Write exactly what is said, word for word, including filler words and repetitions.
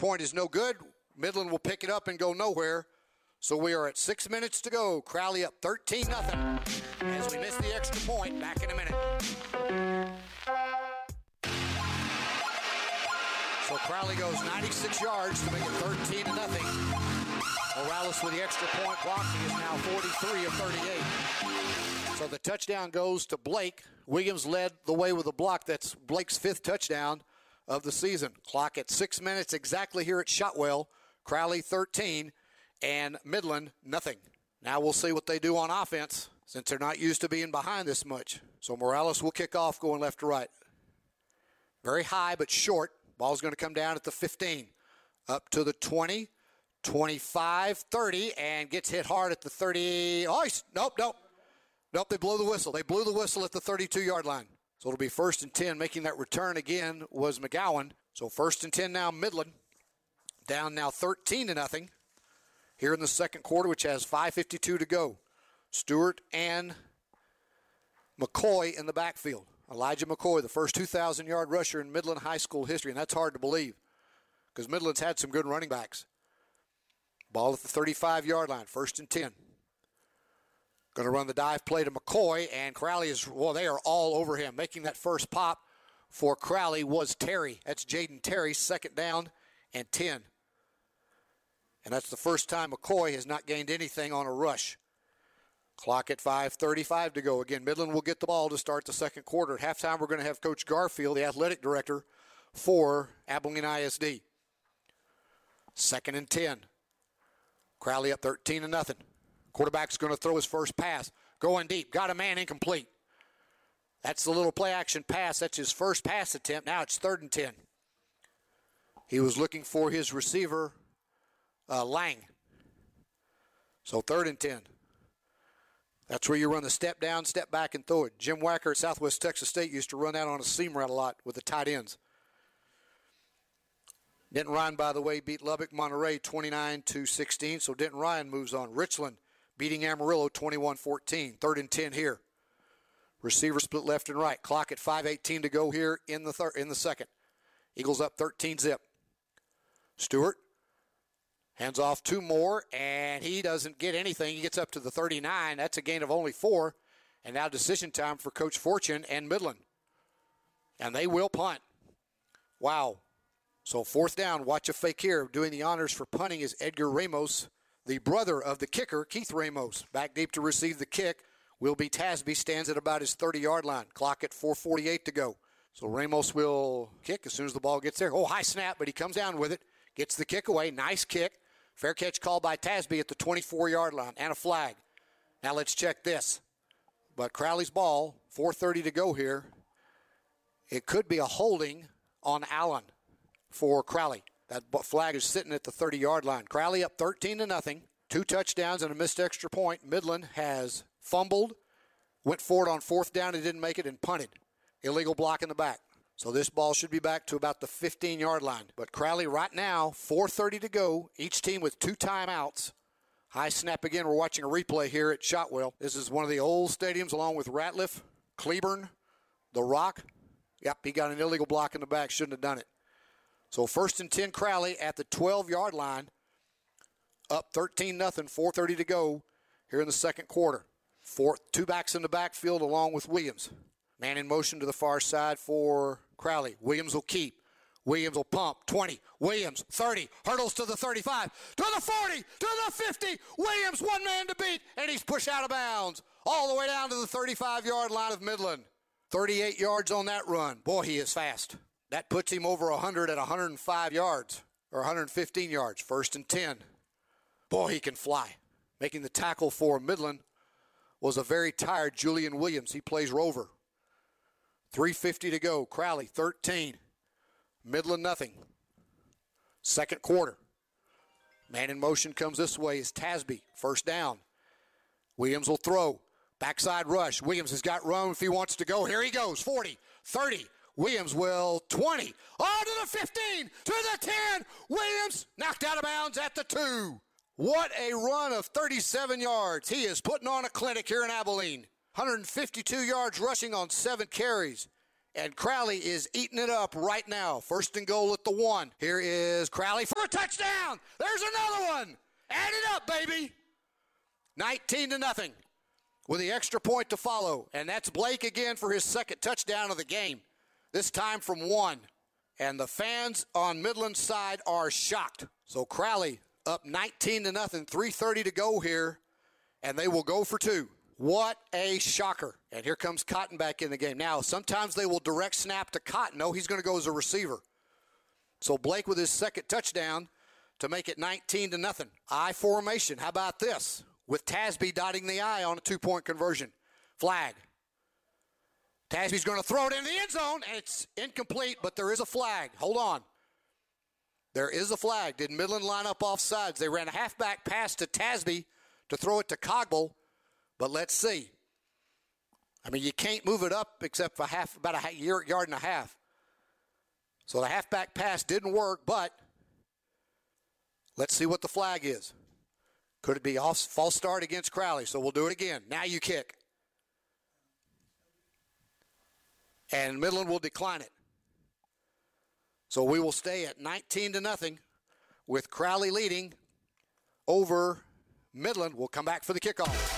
point is no good. Midland will pick it up and go nowhere. So we are at six minutes to go. Crowley up thirteen nothing as we miss the extra point. Back in a minute. So Crowley goes ninety-six yards to make it thirteen to nothing. Morales with the extra point blocking is now forty-three of thirty-eight. So the touchdown goes to Blake. Williams led the way with a block. That's Blake's fifth touchdown of the season. Clock at six minutes exactly here at Shotwell. Crowley thirteen and Midland nothing. Now we'll see what they do on offense since they're not used to being behind this much. So Morales will kick off going left to right. Very high but short. Ball's going to come down at the fifteen. Up to the twenty, twenty-five, thirty, and gets hit hard at the thirty. Oh, nope, nope. Nope, they blew the whistle. They blew the whistle at the thirty-two-yard line. So it'll be first and ten. Making that return again was McGowan. So first and ten now, Midland. Down now thirteen to nothing. Here in the second quarter, which has five fifty-two to go. Stewart and McCoy in the backfield. Elijah McCoy, the first two thousand-yard rusher in Midland High School history, and that's hard to believe because Midland's had some good running backs. Ball at the thirty-five-yard line, first and ten. Going to run the dive play to McCoy, and Crowley is, well, they are all over him. Making that first pop for Crowley was Terry. That's Jaden Terry, second down and ten. And that's the first time McCoy has not gained anything on a rush. Clock at five thirty-five to go. Again, Midland will get the ball to start the second quarter. At halftime, we're going to have Coach Garfield, the athletic director for Abilene I S D. Second and ten. Crowley up thirteen to nothing. Quarterback's going to throw his first pass. Going deep. Got a man incomplete. That's the little play-action pass. That's his first pass attempt. Now it's third and ten. He was looking for his receiver, uh, Lang. So third and ten. That's where you run the step down, step back, and throw it. Jim Wacker at Southwest Texas State used to run that on a seam route a lot with the tight ends. Denton Ryan, by the way, beat Lubbock Monterey twenty-nine to sixteen, so Denton Ryan moves on. Richland beating Amarillo twenty-one fourteen. Third and ten here. Receiver split left and right. Clock at five eighteen to go here in the third, in the second. Eagles up thirteen zip. Stewart hands off two more, and he doesn't get anything. He gets up to the thirty-nine. That's a gain of only four. And now decision time for Coach Fortune and Midland. And they will punt. Wow. So fourth down, watch a fake here. Doing the honors for punting is Edgar Ramos, the brother of the kicker, Keith Ramos. Back deep to receive the kick will be Tasby, stands at about his thirty-yard line. Clock at four forty-eight to go. So Ramos will kick as soon as the ball gets there. Oh, high snap, but he comes down with it. Gets the kick away. Nice kick. Fair catch called by Tasby at the twenty-four-yard line and a flag. Now let's check this. But Crowley's ball, four thirty to go here. It could be a holding on Allen for Crowley. That flag is sitting at the thirty-yard line. Crowley up thirteen to nothing. Two touchdowns and a missed extra point. Midland has fumbled, went for it on fourth down and didn't make it, and punted. Illegal block in the back. So this ball should be back to about the fifteen-yard line. But Crowley right now, four thirty to go. Each team with two timeouts. High snap again. We're watching a replay here at Shotwell. This is one of the old stadiums along with Ratliff, Cleburne, The Rock. Yep, he got an illegal block in the back. Shouldn't have done it. So first and ten, Crowley at the twelve-yard line. Up thirteen nothing, four thirty to go here in the second quarter. Four, two backs in the backfield along with Williams. Man in motion to the far side for Crowley. Williams will keep. Williams will pump. twenty. Williams, thirty. Hurdles to the thirty-five. To the forty. To the fifty. Williams, one man to beat. And he's pushed out of bounds. All the way down to the thirty-five-yard line of Midland. thirty-eight yards on that run. Boy, he is fast. That puts him over one hundred at one hundred five yards. Or one hundred fifteen yards. First and ten. Boy, he can fly. Making the tackle for Midland was a very tired Julian Williams. He plays rover. three fifty to go. Crowley, thirteen. Midland, nothing. Second quarter. Man in motion comes this way is Tasby. First down. Williams will throw. Backside rush. Williams has got room if he wants to go. Here he goes. forty, thirty. Williams will twenty. Oh, to the fifteen. To the ten. Williams knocked out of bounds at the two. What a run of thirty-seven yards. He is putting on a clinic here in Abilene. one hundred fifty-two yards rushing on seven carries. And Crowley is eating it up right now. First and goal at the one. Here is Crowley for a touchdown. There's another one. Add it up, baby. nineteen to nothing with the extra point to follow. And that's Blake again for his second touchdown of the game, this time from one. And the fans on Midland's side are shocked. So Crowley up nineteen to nothing, three thirty to go here, and they will go for two. What a shocker. And here comes Cotton back in the game. Now, sometimes they will direct snap to Cotton. No, he's going to go as a receiver. So Blake with his second touchdown to make it nineteen to nothing. I formation. How about this? With Tasby dotting the I on a two-point conversion. Flag. Tasby's going to throw it in the end zone, and it's incomplete, but there is a flag. Hold on. There is a flag. Did Midland line up off sides? They ran a halfback pass to Tasby to throw it to Cogble. But let's see. I mean, you can't move it up except for half, about a yard and a half. So the halfback pass didn't work, but let's see what the flag is. Could it be off, false start against Crowley? So we'll do it again. Now you kick. And Midland will decline it. So we will stay at nineteen to nothing with Crowley leading over Midland. We'll come back for the kickoff.